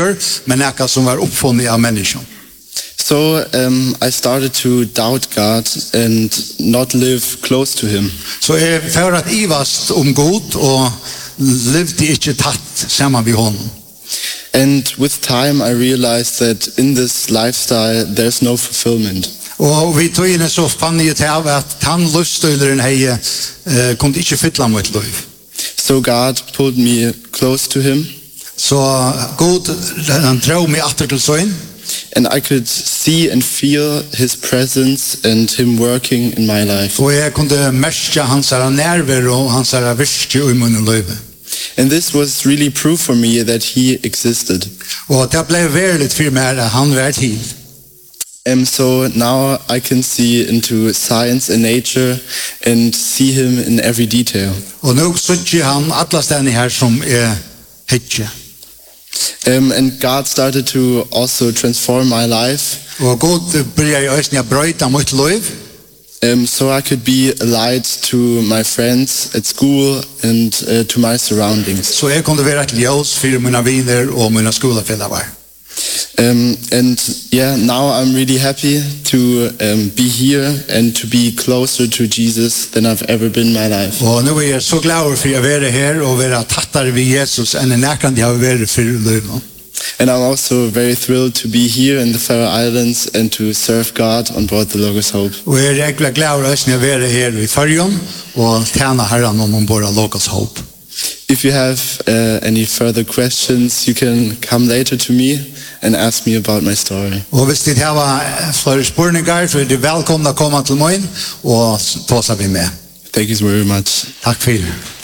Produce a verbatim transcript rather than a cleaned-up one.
natur, men något som var uppfunnet av människan. So um, I started to doubt God and not live close to him. Så jag för att ivast om Gud och levde inte tatt samman vid honom. And with time I realized that in this lifestyle there's no fulfillment. Og vi tog inn så fann jeg til at han løsstøyleren hei uh, kunne ikke fylla mot liv. So God pulled me close to him. Så Gud, han drog meg atter til søyn. And I could see and feel his presence and him working in my life. Og jeg kunne merke hans nærvær og hans virke i min liv. And this was really proof for me that he existed. Og det ble veldig for meg at han var til. And so now I can see into science and nature and see him in every detail. Og nå synes han alle stedene her som er hittje. Um, and God started to also transform my life. Og Gud börjar i øyne å brøyta mitt liv. Um, so I could be a light to my friends at school and uh, to my surroundings. Så jeg kunne være et ljøs for mine viner og mine skolefellere. Um, and yeah, now I'm really happy to um, be here and to be closer to Jesus than I've ever been in my life. Og nå er jeg så glad for å være her og være tattere ved Jesus enn nærkant jeg har vært for livet. And I'm also very thrilled to be here in the Faroe Islands and to serve God on board the Logos Hope. Og jeg er egentlig glad for å være her i Førjøen og tjene Herren om bord av Logos Hope. If you have uh, any further questions, you can come later to me and ask me about my story. Og hvis det har flere spørninger, så er det velkommen å komme til meg og ta seg med. Thank you very much. Takk for det.